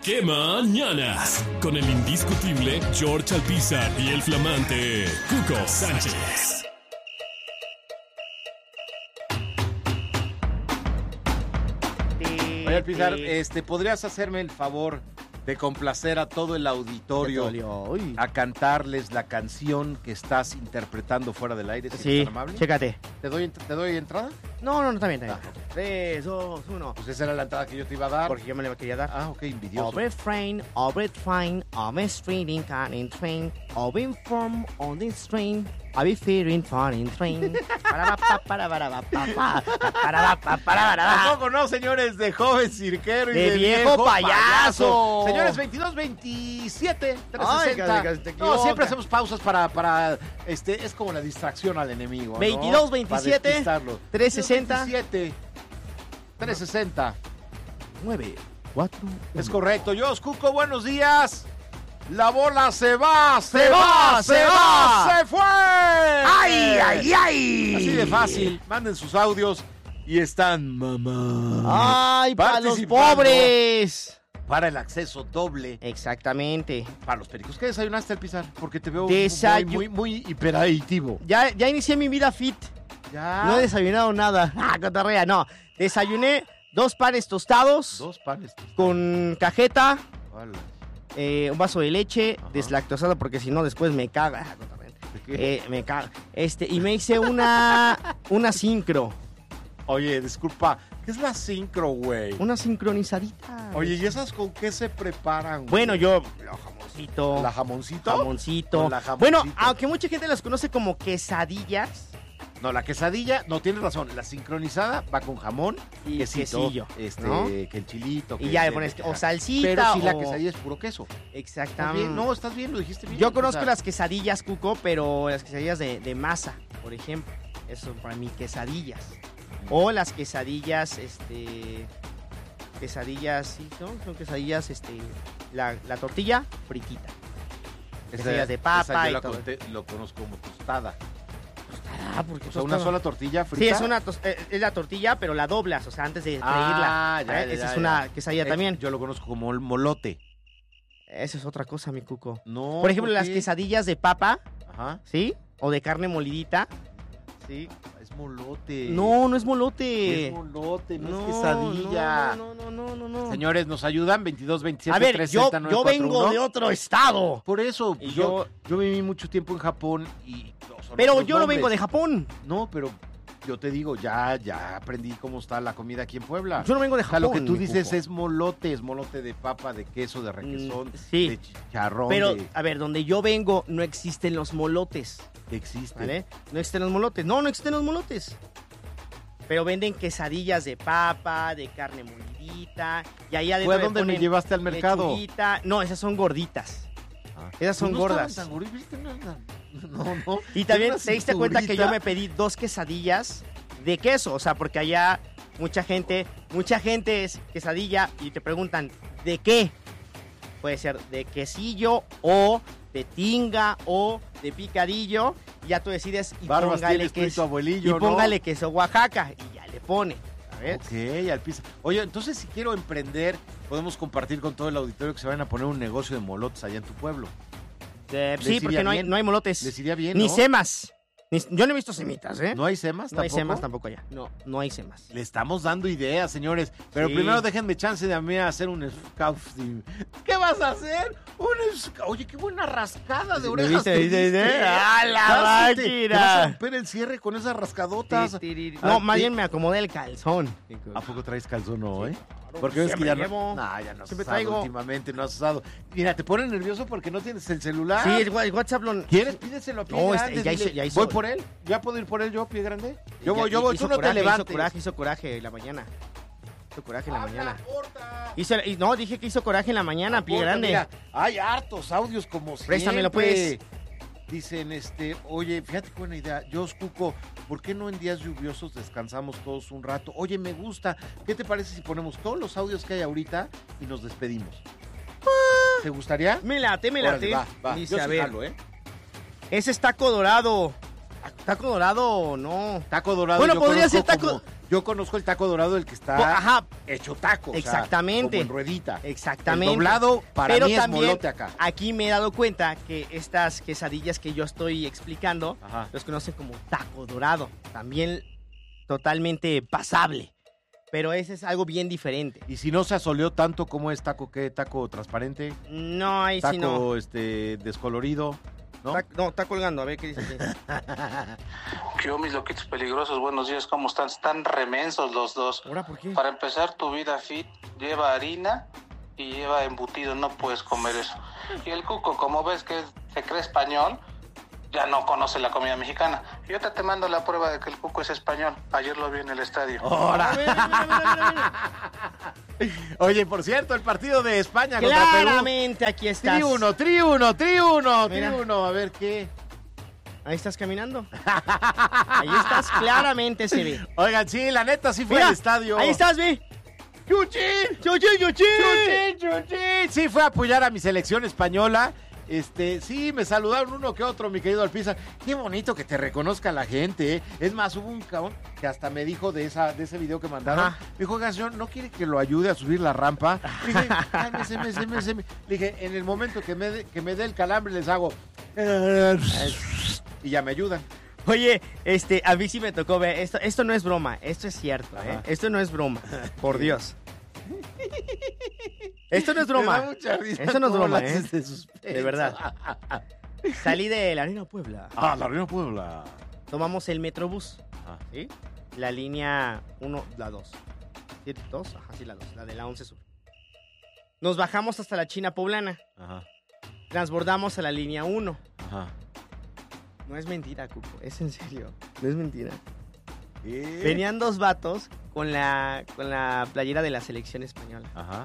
¡Qué mañanas! Con el indiscutible George Alpizar y el flamante Cuco Sánchez. Oye, Alpizar, ¿podrías hacerme el favor de complacer a todo el auditorio a cantarles la canción que estás interpretando fuera del aire? Si eres tan amable. Chécate. ¿Te doy entrada? No, también. 3, 2, 1. Pues esa era la entrada que yo te iba a dar. Porque yo me la quería dar. Ah, ok, envidioso. Over train, over train, over streeting, in train, over from on this train, I'll be feeling fun in train. Tampoco no, señores, de joven cirquero y de viejo payaso. Señores, 22, 27, 360. No, siempre hacemos pausas para es como la distracción al enemigo, ¿no? 22, 27, 360. 360. 9, 4. Es correcto. Yo, Cuco, buenos días. La bola se va, se fue. ¡Ay! Así de fácil. Manden sus audios y están, mamá. ¡Ay, para los pobres! Para el acceso doble. Exactamente. Para los pericos. ¿Qué desayunaste, Alpizar? Porque te veo muy hiperactivo. Ya inicié mi vida fit. Ya. No he desayunado nada. Cotorrea, no. Desayuné 2 panes tostados. 2 panes tostados. Con cajeta. Hola. Un vaso de leche deslactosado porque si no después me caga. Me caga. Y me hice una sincro. Oye, disculpa, ¿qué es la sincro, güey? Una sincronizadita. Oye, ¿y esas con qué se preparan, güey? Bueno, yo jamoncito. ¿La jamoncito? Jamoncito. La jamoncito. Bueno, aunque mucha gente las conoce como quesadillas. No, la quesadilla, no, tienes razón, la sincronizada va con jamón y quesillo, ¿no? Que el chilito. Y ya le pones o salsita. Pero si la quesadilla es puro queso. Exactamente. No, estás bien, lo dijiste bien. Yo conozco las quesadillas, Cuco, pero las quesadillas de masa, por ejemplo. Eso para mí, quesadillas. O las quesadillas, quesadillas, sí, ¿no? Son quesadillas, la tortilla fritita. Quesadillas de papa y todo. Lo conozco como tostada. Porque o sea, una sola tortilla frita. Sí, es la tortilla, pero la doblas, o sea, antes de freírla. Esa es una quesadilla también. Yo lo conozco como el molote. Esa es otra cosa, mi Cuco. No. Por ejemplo, las quesadillas de papa, ¿sí? O de carne molidita. Sí. Es molote. No es molote. Es molote, no es quesadilla. No. Señores, ¿nos ayudan? 22, 27, a ver, 360, yo vengo de otro estado. Por eso, yo viví mucho tiempo en Japón y... Pero yo no vengo de Japón. No, pero yo te digo, ya aprendí cómo está la comida aquí en Puebla. Yo no vengo de Japón. O sea, lo que tú dices es molote de papa, de queso, de requesón, de chicharrón. Pero, a ver, donde yo vengo no existen los molotes. Existen. ¿Vale? No existen los molotes. No existen los molotes. Pero venden quesadillas de papa, de carne molidita. Y ahí adentro ¿Fue a dónde me llevaste al mercado? Lechuguita. No, esas son gorditas. Esas son gordas. No. Y también te diste cuenta que yo me pedí 2 quesadillas de queso, o sea, porque allá mucha gente es quesadilla y te preguntan, ¿de qué? Puede ser de quesillo o de tinga o de picadillo, y ya tú decides y póngale queso abuelillo, y póngale queso Oaxaca y ya le pone. ¿Sabes? Ok, Alpizar. Oye, entonces si quiero emprender, podemos compartir con todo el auditorio que se vayan a poner un negocio de molotes allá en tu pueblo. Sí, porque no hay molotes. Les iría bien, ni ¿no? Semas. Yo no he visto semitas, ¿eh? ¿No hay semas tampoco? No hay semas tampoco allá. No hay semas. Le estamos dando ideas, señores. Pero primero déjenme chance de a mí hacer un scouting. ¿Qué vas a hacer? Oye, qué buena rascada de orejas. ¡Ah, la máquina! Te vas a romper el cierre con esas rascadotas. No, más bien me acomodé el calzón. ¿A poco traes calzón hoy? Claro, porque ves que ya llevo. ya no has Siempre usado traigo. Últimamente, no has usado. Mira, te pone nervioso porque no tienes el celular. Sí, el WhatsApp lo... ¿Quieres? Pídeselo a pie grande. Ya hizo. ¿Voy por él? ¿Ya puedo ir por él yo, pie grande? Yo voy, tú no coraje, te levantes. Hizo coraje en la mañana. Hizo coraje en la mañana. Corta. Dije que hizo coraje en la mañana, pie grande. Mira, hay hartos audios como siempre. Préstamelo, pues. Dicen, oye, fíjate qué buena idea. Yo, Cuco, ¿por qué no en días lluviosos descansamos todos un rato? Oye, me gusta. ¿Qué te parece si ponemos todos los audios que hay ahorita y nos despedimos? ¿Te gustaría? Me late. Órale, va. Dice, Yo a sí ver. jalo, Ese es taco dorado. ¿Taco dorado o no? Taco dorado. Bueno, yo podría ser conozco taco. Yo conozco el taco dorado, el que está hecho taco. Exactamente. O sea, como en ruedita. Exactamente. El doblado para mí es molote acá. Aquí me he dado cuenta que estas quesadillas que yo estoy explicando, los conocen como taco dorado. También totalmente pasable. Pero ese es algo bien diferente. Y si no se asoleó tanto, ¿cómo es taco? ¿Qué? ¿Taco transparente? No, ahí taco, sí no. Descolorido. ¿No? Está colgando, a ver qué dice aquí. ¿Qué hubo, mis loquitos peligrosos? Buenos días, ¿cómo están? Están remensos los dos. ¿Ahora por qué? Para empezar, tu vida fit lleva harina y lleva embutido, no puedes comer eso. Y el Cuco, como ves que se cree español, ya no conoce la comida mexicana. Yo te mando la prueba de que el Cuco es español. Ayer lo vi en el estadio. ¡Ahora! Oye, por cierto, el partido de España contra Perú. Claramente, aquí estás. Triuno. A ver qué. Ahí estás caminando. Ahí estás, claramente se ve. Oigan, sí, la neta sí fue al estadio. Ahí estás, ve. ¡Chuchín! Sí, fue a apoyar a mi selección española. Sí, me saludaron uno que otro, mi querido Alpizar. Qué bonito que te reconozca la gente, ¿eh? Es más, hubo un cabrón que hasta me dijo de ese video que mandaron. Me dijo, oiga, señor, ¿no quiere que lo ayude a subir la rampa? Le dije, cálmese. Le dije, en el momento que me dé el calambre les hago... y ya me ayudan. Oye, a mí sí me tocó ver, esto no es broma, esto es cierto, esto no es broma, por Dios. Esto no es broma. Me da mucha risa. Esto no es broma, de verdad. Salí de la Arena Puebla. La Arena Puebla. Tomamos el Metrobús. ¿Sí? La línea 1, la 2. ¿Sí? ¿2? Ajá, sí, la 2. La de la 11 Sur. Nos bajamos hasta la China Poblana. Transbordamos a la línea 1. No es mentira, Cuco. Es en serio. No es mentira. Venían dos vatos con la playera de la selección española.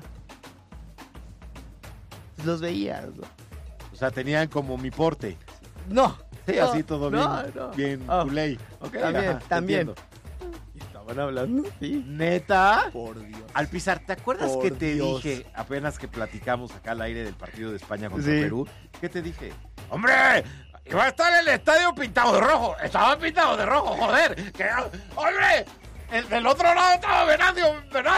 Los veías, ¿no? O sea, tenían como mi porte. No. Sí, así todo bien culé. También. Estaban hablando, sí. ¿Neta? Por Dios. Alpizar, ¿te acuerdas que te dije, apenas que platicamos acá al aire del partido de España contra Perú? ¿Qué te dije? ¡Hombre! Iba a estar el estadio pintado de rojo. Estaba pintado de rojo, joder. ¡Hombre! Del otro lado estaba Venancio,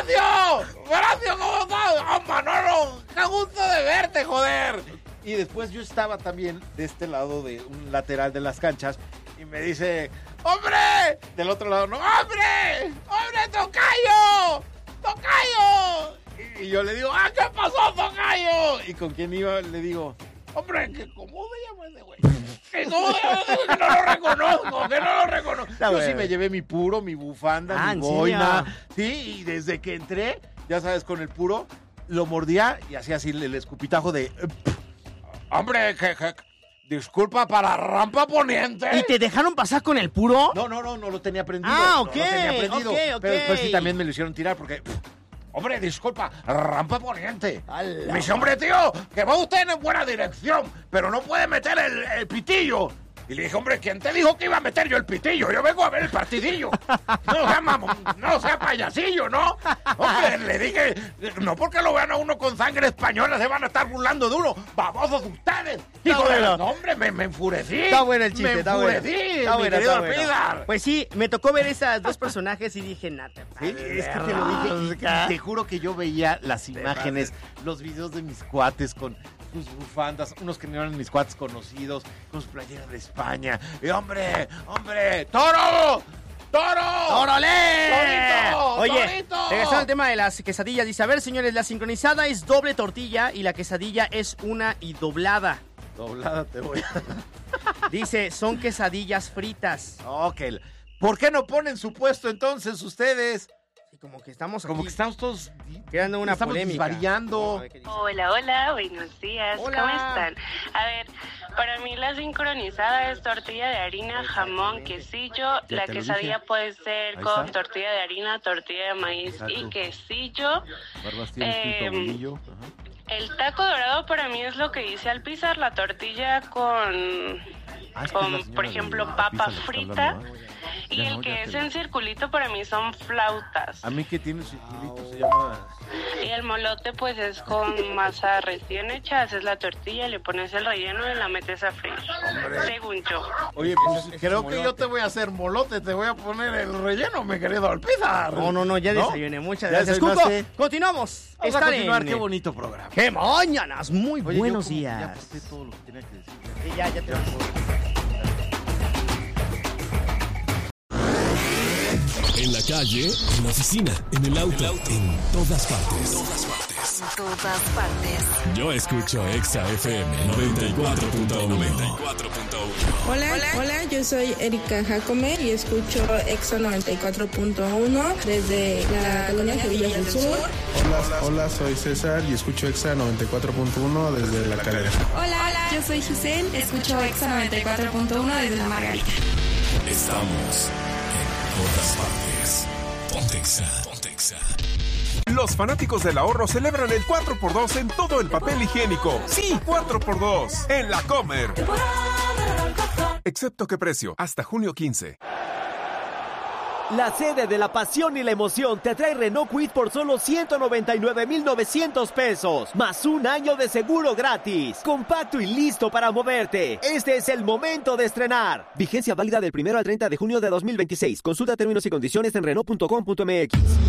¿cómo estás? Manolo, qué gusto de verte, joder. Y después yo estaba también de este lado de un lateral de las canchas y me dice, ¡hombre! Del otro lado, no, ¡hombre! ¡Tocayo! Y yo le digo, ¿qué pasó, Tocayo? Y con quién iba le digo, ¡hombre, que cómo me llama ese güey! Que no lo reconozco. Yo sí me llevé mi puro, mi bufanda, mi boina. Sí, y desde que entré, ya sabes, con el puro, lo mordía y hacía así el escupitajo de... Hombre, disculpa, para rampa poniente. ¿Y te dejaron pasar con el puro? No lo tenía prendido. Ok. No lo tenía prendido. Ok. Pero después sí también me lo hicieron tirar porque... Hombre, disculpa, rampa poniente. Me dice, hombre, tío, que va usted en buena dirección, pero no puede meter el pitillo. Y le dije, hombre, ¿quién te dijo que iba a meter yo el pitillo? Yo vengo a ver el partidillo. No sea payasillo, ¿no? Hombre, le dije, no porque lo vean a uno con sangre española se van a estar burlando de uno. ¡Babosos ustedes! Hijo de la... No, hombre, me enfurecí. Está bueno el chiste, está bueno. Está bueno. Pues sí, me tocó ver esas dos personajes y dije, nada. Sí, es que te lo dije. Te juro que yo veía las imágenes, los videos de mis cuates con sus bufandas, unos que no eran mis cuates conocidos, con sus playeras de España. Y ¡hombre! ¡Toro! ¡Órale! Oye, ¡Torito! regresando al tema de las quesadillas, dice, a ver, señores, la sincronizada es doble tortilla y la quesadilla es una y doblada. Doblada te voy a... Dice, son quesadillas fritas. Ok. ¿Por qué no ponen su puesto entonces ustedes? Como que estamos aquí. Como que estamos todos creando una polémica. Variando. Hola, buenos días. Hola. ¿Cómo están? A ver, para mí la sincronizada es tortilla de harina, jamón, quesillo. La quesadilla puede ser Ahí con está. tortilla de harina, tortilla de maíz y quesillo. Barbas tiene escrito bolillo. Ajá. El taco dorado para mí es lo que dice Alpizar, la tortilla con Es que es la señora por ejemplo, de papa Alpizar la que está frita. hablando, Y el que es en circulito para mí son flautas. A mí que tiene circulito se llama... Y el molote pues es con masa recién hecha, haces la tortilla, le pones el relleno y la metes a freír, según yo. Oye, pues creo que yo te voy a hacer molote, te voy a poner el relleno, mi querido Alpizar. No, ya desayuné, muchas Ya gracias. Cuco, desayunaste. continuamos. Vamos a continuar, qué bonito programa. ¡Qué mañanas! Muy Oye, buenos yo como que días. Ya aposté todo lo que tenía que decir. Sí, ya te En la calle, en la oficina, en el auto, en todas partes. En todas partes. Yo escucho Exa FM 94.1. Hola, yo soy Erika Jacome y escucho Exa 94.1 desde la colonia Sevilla del Sur. Hola, soy César y escucho Exa 94.1 desde La Calera. Hola, yo soy Giselle, escucho Exa 94.1 desde La Margarita. Estamos en todas partes. Ponte Exa. Los fanáticos del ahorro celebran el 4x2 en todo el papel higiénico. Sí, 4x2 en La Comer. Excepto qué precio, hasta junio 15. La sede de la pasión y la emoción te trae Renault Kwid por solo 199,900 pesos, más un año de seguro gratis. Compacto y listo para moverte. Este es el momento de estrenar. Vigencia válida del 1 al 30 de junio de 2026. Consulta términos y condiciones en Renault.com.mx.